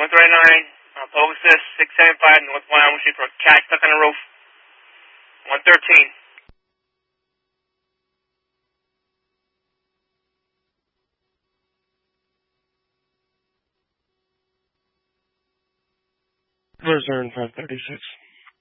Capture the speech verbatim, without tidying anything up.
one thirty-nine, uh, Pegasus, six seventy-five, North Wyoming Street for a cat stuck on the roof. one thirteen. Return five thirty-six.